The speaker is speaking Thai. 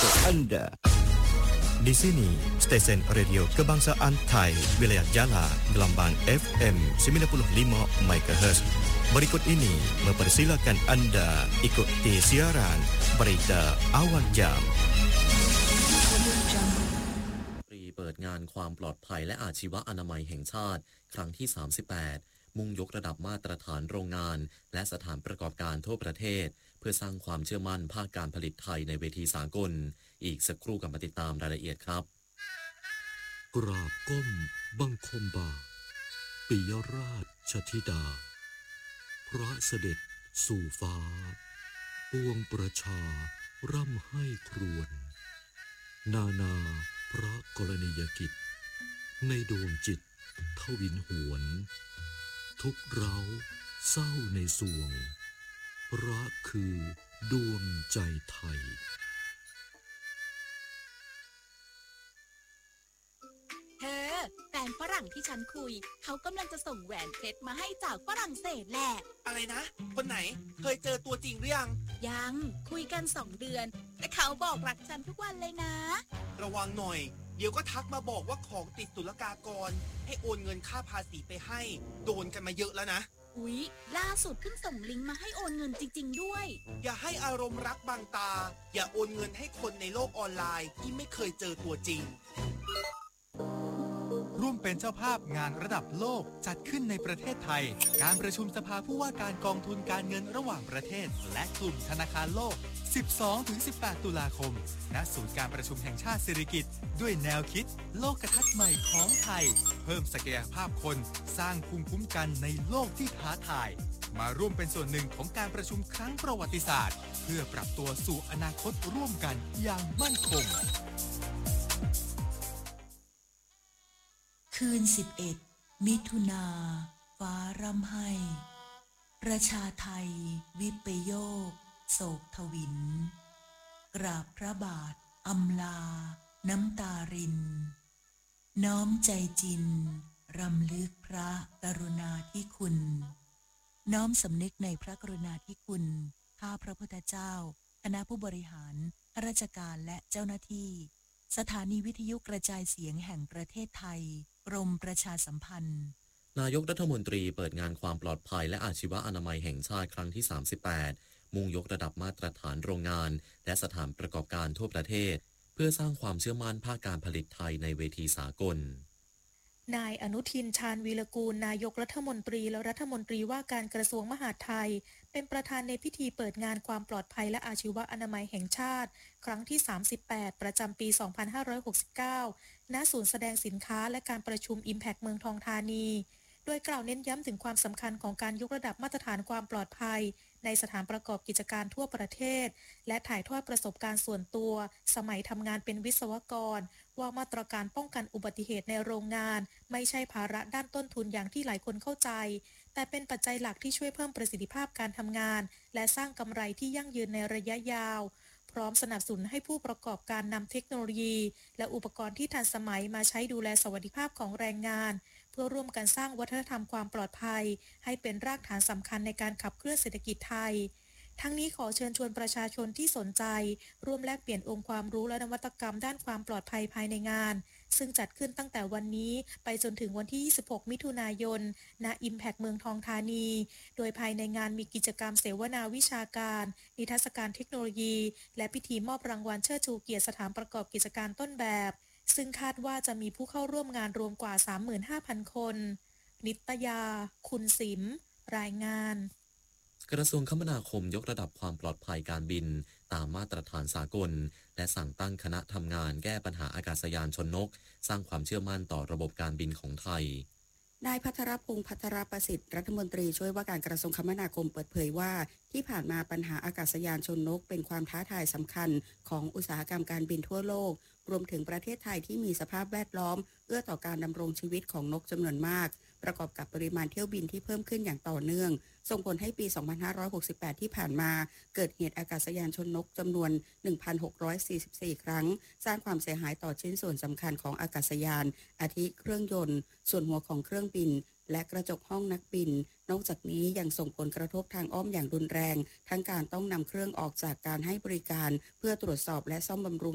untuk Anda. Di sini, stesen radio Kebangsaan Thai, wilayah Jala, gelombang FM 95 MHz. Berikut ini mempersilakan Anda ikuti siaran berita awal jam. เปิดงานความปลอดภัยและอาชีวะอนามัยแห่งชาติครั้งที่38มุ่งยกระดับมาตรฐานโรงงานและสถานประกอบการทั่วประเทศเพื่อสร้างความเชื่อมั่นภาคการผลิตไทยในเวทีสากลอีกสักครู่กลับมาติดตามรายละเอียดครับกราบก้มบังคมบาทปิยราชธิดาพระเสด็จสู่ฟ้าปวงประชาร่ำให้ครวญนาพระกรณียกิจในดวงจิตทวินหวนทุกเร้าเศร้าในสวงพระคือดวงใจไทยแฟนฝรั่งที่ฉันคุยเขากำลังจะส่งแหวนเพชรมาให้จากฝรั่งเศสแหละอะไรนะคนไหนเคยเจอตัวจริงหรือยังคุยกัน2 เดือนแต่เขาบอกรักฉันทุกวันเลยนะระวังหน่อยเดี๋ยวก็ทักมาบอกว่าของติดศุลกากรให้โอนเงินค่าภาษีไปให้โดนกันมาเยอะแล้วนะอุ๊ยล่าสุดเพิ่งส่งลิงก์มาให้โอนเงินจริงๆด้วยอย่าให้อารมณ์รักบังตาอย่าโอนเงินให้คนในโลกออนไลน์ที่ไม่เคยเจอตัวจริงร่วมเป็นเจ้าภาพงานระดับโลกจัดขึ้นในประเทศไทยการประชุมสภาผู้ว่าการกองทุนการเงินระหว่างประเทศและกลุ่มธนาคารโลก 12-18 ตุลาคมณศูนย์การประชุมแห่งชาติสิริกิติ์ด้วยแนวคิดโลกทัศน์ใหม่ของไทยเพิ่มศักยภาพคนสร้างภูมิคุ้มกันในโลกที่ท้าทายมาร่วมเป็นส่วนหนึ่งของการประชุมครั้งประวัติศาสตร์เพื่อปรับตัวสู่อนาคตร่วมกันอย่างมั่นคงคืน11 มิถุนาฟ้าร่ำให้ประชาไทยวิปโยคโศกทวินกราบพระบาทอำลาน้ำตารินน้อมใจจินรำลึกพระกรุณาธิคุณน้อมสำนึกในพระกรุณาธิคุณข้าพระพุทธเจ้าคณะผู้บริหารข้าราชการและเจ้าหน้าที่สถานีวิทยุกระจายเสียงแห่งประเทศไทยกรมประชาสัมพันธ์นายกรัฐมนตรีเปิดงานความปลอดภัยและอาชีวะอนามัยแห่งชาติครั้งที่38มุ่งยกระดับมาตรฐานโรงงานและสถานประกอบการทั่วประเทศเพื่อสร้างความเชื่อมั่นภาคการผลิตไทยในเวทีสากลนายอนุทินชาญวีรกูลนายกรัฐมนตรีและรัฐมนตรีว่าการกระทรวงมหาดไทยเป็นประธานในพิธีเปิดงานความปลอดภัยและอาชีวะอนามัยแห่งชาติครั้งที่38ประจำปี 2569 ณ ศูนย์แสดงสินค้าและการประชุม Impact เมืองทองธานีโดยกล่าวเน้นย้ำถึงความสำคัญของการยกระดับมาตรฐานความปลอดภัยในสถานประกอบกิจการทั่วประเทศและถ่ายทอดประสบการณ์ส่วนตัวสมัยทำงานเป็นวิศวกรว่ามาตรการป้องกันอุบัติเหตุในโรงงานไม่ใช่ภาระด้านต้นทุนอย่างที่หลายคนเข้าใจแต่เป็นปัจจัยหลักที่ช่วยเพิ่มประสิทธิภาพการทำงานและสร้างกำไรที่ยั่งยืนในระยะยาวพร้อมสนับสนุนให้ผู้ประกอบการนำเทคโนโลยีและอุปกรณ์ที่ทันสมัยมาใช้ดูแลสวัสดิภาพของแรงงานเพื่อร่วมกันสร้างวัฒนธรรมความปลอดภัยให้เป็นรากฐานสำคัญในการขับเคลื่อนเศรษฐกิจไทยทั้งนี้ขอเชิญชวนประชาชนที่สนใจร่วมแลกเปลี่ยนองค์ความรู้และนวัตกรรมด้านความปลอดภัยภายในงานซึ่งจัดขึ้นตั้งแต่วันนี้ไปจนถึงวันที่26 มิถุนายนณ Impact เมืองทองธานีโดยภายในงานมีกิจกรรมเสวนาวิชาการนิทรรศการเทคโนโลยีและพิธีมอบรางวัลเชิดชูเกียรติสถานประกอบกิจการต้นแบบซึ่งคาดว่าจะมีผู้เข้าร่วมงานรวมกว่า 35,000 คนนิตยาคุณสิมรายงานกระทรวงคมนาคมยกระดับความปลอดภัยการบินตามมาตรฐานสากลและสั่งตั้งคณะทำงานแก้ปัญหาอากาศยานชนนกสร้างความเชื่อมั่นต่อระบบการบินของไทยนายภัทรพงษ์ภัทรประสิทธิ์รัฐมนตรีช่วยว่าการกระทรวงคมนาคมเปิดเผยว่าที่ผ่านมาปัญหาอากาศยานชนนกเป็นความท้าทายสำคัญของอุตสาหกรรมการบินทั่วโลกรวมถึงประเทศไทยที่มีสภาพแวดล้อมเอื้อต่อการดำรงชีวิตของนกจำนวนมากประกอบกับปริมาณเที่ยวบินที่เพิ่มขึ้นอย่างต่อเนื่องส่งผลให้ปี 2568 ที่ผ่านมาเกิดเหตุอากาศยานชนนกจำนวน 1,644 ครั้งสร้างความเสียหายต่อชิ้นส่วนสำคัญของอากาศยานอาทิเครื่องยนต์ส่วนหัวของเครื่องบินและกระจกห้องนักบินนอกจากนี้ยังส่งผลกระทบทางอ้อมอย่างรุนแรงทั้งการต้องนำเครื่องออกจากการให้บริการเพื่อตรวจสอบและซ่อมบำรุง